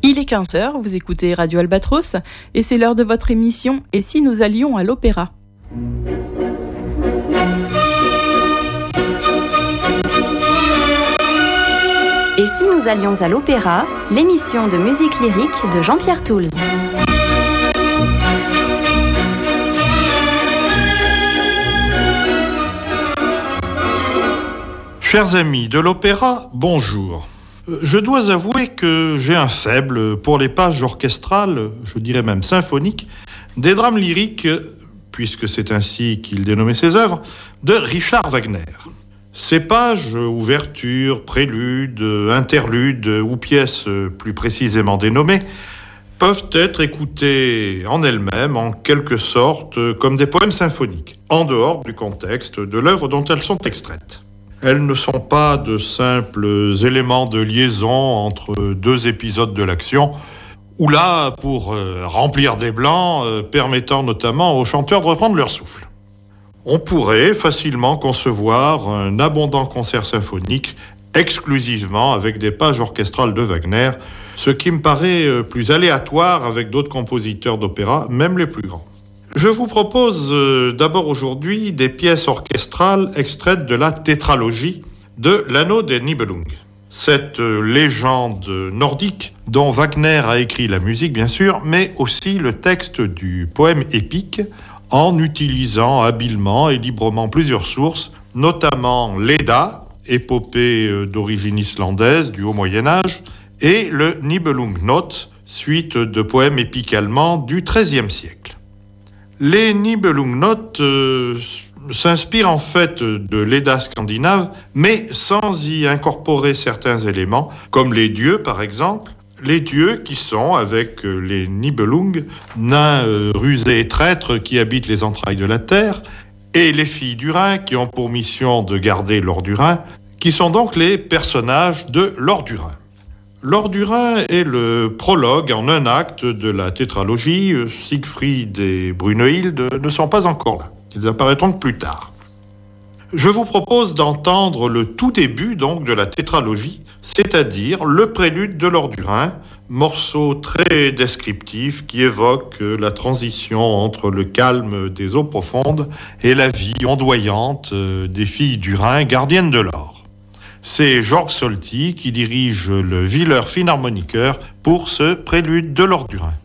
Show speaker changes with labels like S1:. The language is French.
S1: Il est 15h, vous écoutez Radio Albatros et c'est l'heure de votre émission « Et si nous allions à l'opéra ?»
S2: Et si nous allions à l'opéra, l'émission de musique lyrique de Jean-Pierre Toulz.
S3: Chers amis de l'opéra, bonjour. Je dois avouer que j'ai un faible pour les pages orchestrales, je dirais même symphoniques, des drames lyriques, puisque c'est ainsi qu'il dénommait ses œuvres, de Richard Wagner. Ces pages, ouvertures, préludes, interludes ou pièces plus précisément dénommées, peuvent être écoutées en elles-mêmes, en quelque sorte, comme des poèmes symphoniques, en dehors du contexte de l'œuvre dont elles sont extraites. Elles ne sont pas de simples éléments de liaison entre deux épisodes de l'action, ou là pour remplir des blancs, permettant notamment aux chanteurs de reprendre leur souffle. On pourrait facilement concevoir un abondant concert symphonique exclusivement avec des pages orchestrales de Wagner, ce qui me paraît plus aléatoire avec d'autres compositeurs d'opéra, même les plus grands. Je vous propose d'abord aujourd'hui des pièces orchestrales extraites de la tétralogie de l'Anneau des Nibelung. Cette légende nordique dont Wagner a écrit la musique bien sûr, mais aussi le texte du poème épique en utilisant habilement et librement plusieurs sources, notamment l'Edda, épopée d'origine islandaise du Haut Moyen-Âge, et le Nibelungnot, suite de poèmes épiques allemands du XIIIe siècle. Les Nibelungnot s'inspirent en fait de l'Edda scandinave, mais sans y incorporer certains éléments, comme les dieux par exemple, les dieux qui sont, avec les Nibelung, nains rusés et traîtres qui habitent les entrailles de la terre, et les filles du Rhin qui ont pour mission de garder l'or du Rhin, qui sont donc les personnages de l'or du Rhin. L'or du Rhin est le prologue en un acte de la tétralogie. Siegfried et Brunehilde ne sont pas encore là. Ils apparaîtront plus tard. Je vous propose d'entendre le tout début donc de la tétralogie, c'est-à-dire le prélude de l'or du Rhin, morceau très descriptif qui évoque la transition entre le calme des eaux profondes et la vie ondoyante des filles du Rhin, gardiennes de l'or. C'est Georg Solti qui dirige le Wieler Philharmoniker pour ce prélude de l'or du Rhin.